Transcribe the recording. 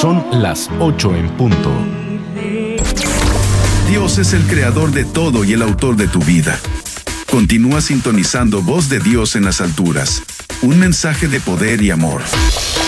Son las 8 en punto. Dios es el creador de todo y el autor de tu vida. Continúa sintonizando Voz de Dios en las alturas. Un mensaje de poder y amor.